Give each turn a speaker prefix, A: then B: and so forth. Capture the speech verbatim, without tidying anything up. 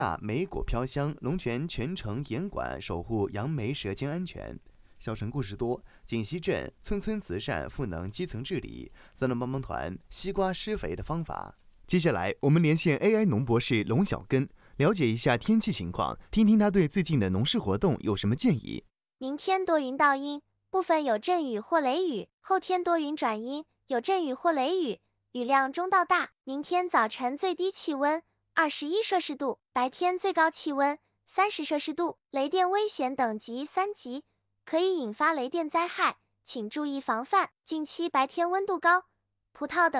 A: 大莓果飘香，龙泉全程严管守护杨梅舌尖安全。小城故事多，锦溪镇村村慈善赋能基层治理，三轮帮帮团西瓜施肥的方法。接下来我们连线 A I 农博士龙小根，了解一下天气情况，听听他对最近的农事活动有什么建议。
B: 明天多云到阴，部分有阵雨或雷雨，后天多云转阴，有阵雨或雷雨，雨量中到大。明天早晨最低气温二十一摄氏度，白天最高气温三十摄氏度，雷电危险等级三级，可以引发雷电灾害，请注意防范。近期白天温度高，葡萄等